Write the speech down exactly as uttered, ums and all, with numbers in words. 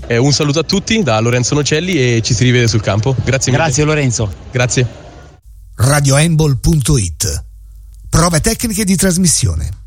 Eh, un saluto a tutti da Lorenzo Nocelli e ci si rivede sul campo. Grazie mille. Grazie Lorenzo. Grazie. radio handball punto it. Prove tecniche di trasmissione.